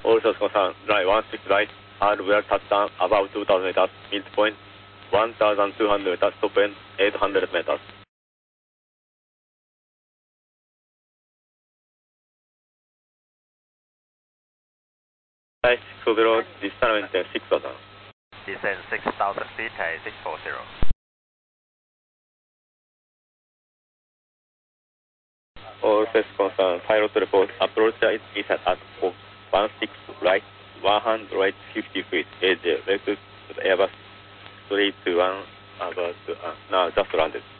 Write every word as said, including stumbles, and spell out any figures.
All shots concerned, runway one six right, and we are touchdown about two thousand meters, midpoint one thousand two hundred meters, top end eight hundred meters. six below, descent six thousand. Descend six thousand feet, six four zero. All sets concerned, pilot report, approach is at one six right, one hundred fifty feet, A J, left to the Airbus three two one, about, uh, now just landed.